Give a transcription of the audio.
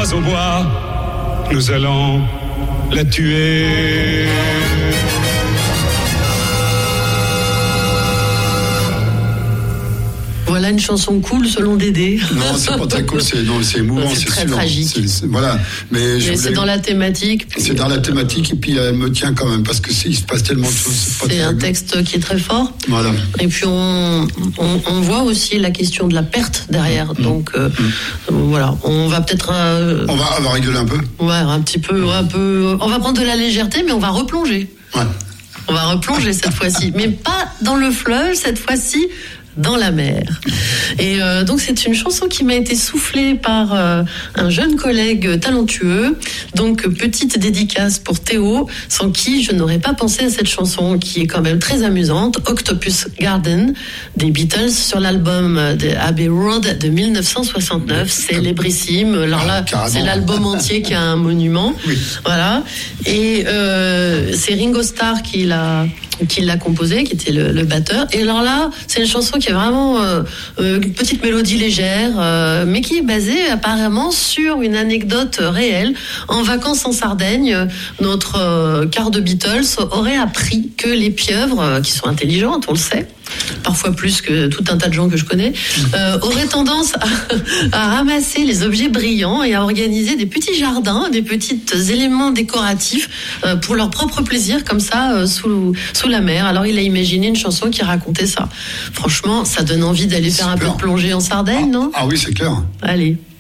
pas au bois, nous allons la tuer. Voilà une chanson cool selon Dédé. Non, c'est pas très cool, c'est émouvant, c'est très sûr. tragique. Voilà, mais c'est dans la thématique. C'est dans la thématique et puis elle me tient quand même parce que il se passe tellement de choses. C'est un texte qui est très fort. Voilà. Et puis on voit aussi la question de la perte derrière. Donc voilà, on va peut-être. On va rigoler un peu. Ouais, un peu. On va prendre de la légèreté, mais on va replonger. Ouais. On va replonger cette fois-ci, mais pas dans le fleuve cette fois-ci. Dans la mer. Et donc c'est une chanson qui m'a été soufflée par un jeune collègue talentueux. Donc petite dédicace pour Théo, sans qui je n'aurais pas pensé à cette chanson qui est quand même très amusante. Octopus Garden des Beatles sur l'album de Abbey Road de 1969, célébrissime. Alors là, c'est l'album entier qui a un monument. Oui. Voilà. Et c'est Ringo Starr qui l'a composé, qui était le batteur. Et alors là, c'est une chanson qui est vraiment une petite mélodie légère, mais qui est basée apparemment sur une anecdote réelle. En vacances en Sardaigne, notre quart de Beatles aurait appris que les pieuvres, qui sont intelligentes, on le sait, parfois plus que tout un tas de gens que je connais, auraient tendance à ramasser les objets brillants et à organiser des petits jardins, des petits éléments décoratifs pour leur propre plaisir, comme ça, sous la mer. Alors il a imaginé une chanson qui racontait ça. Franchement, ça donne envie d'aller faire un peu de plongée en Sardaigne, non ? Ah oui, c'est clair. Allez.